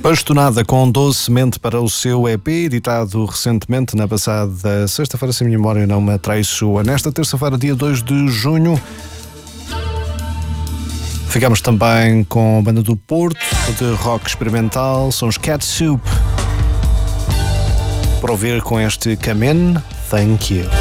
Bastonada com Doce Semente para o seu EP, editado recentemente na passada sexta-feira, se a minha memória não me traiçoa. Nesta terça-feira, dia 2 de junho, ficamos também com a banda do Porto, de rock experimental, são os Cat Soup, para ouvir com este Come In, Thank You.